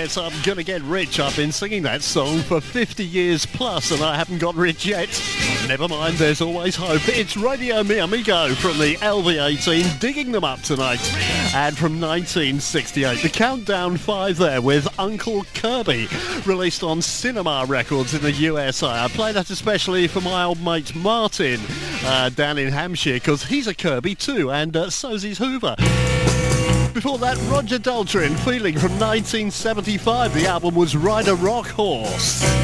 Yes, I'm gonna get rich. I've been singing that song for 50 years plus and I haven't got rich yet. Never mind, there's always hope. It's Radio Mi Amigo from the LV18, digging them up tonight. And from 1968, the Countdown 5 there with Uncle Kirby, released on Cinema Records in the USA. I play that especially for my old mate Martin down in Hampshire, because he's a Kirby too, and so's his Hoover. Before that, Roger Daltrey, Feeling from 1975. The album was Ride a Rock Horse.